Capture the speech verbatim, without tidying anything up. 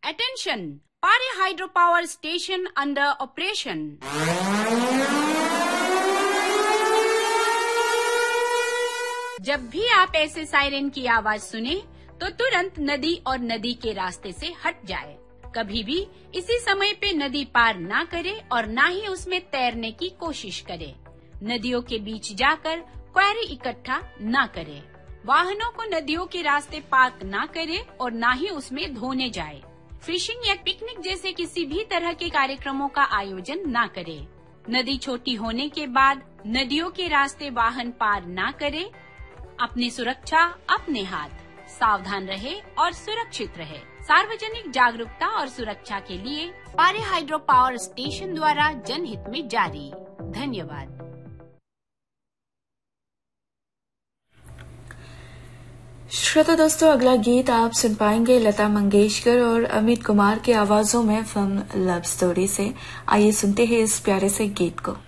Attention! Pare hydropower station under operation. जब भी आप ऐसे सायरन की आवाज सुने तो तुरंत नदी और नदी के रास्ते से हट जाए। कभी भी इसी समय पे नदी पार ना करे और ना ही उसमें तैरने की कोशिश करे। नदियों के बीच जाकर क्वेरी इकट्ठा ना करे। वाहनों को नदियों के रास्ते पार्क ना करे और ना ही उसमें धोने जाए। फिशिंग या पिकनिक जैसे किसी भी तरह के कार्यक्रमों का आयोजन ना करे। नदी छोटी होने के बाद नदियों के रास्ते वाहन पार ना करे। अपनी सुरक्षा अपने हाथ, सावधान रहे और सुरक्षित रहे। सार्वजनिक जागरूकता और सुरक्षा के लिए पारे हाइड्रो पावर स्टेशन द्वारा जनहित में जारी। धन्यवाद। श्रोता दोस्तों, अगला गीत आप सुन पाएंगे लता मंगेशकर और अमित कुमार की आवाजों में फिल्म लव स्टोरी से। आइए सुनते हैं इस प्यारे से गीत को।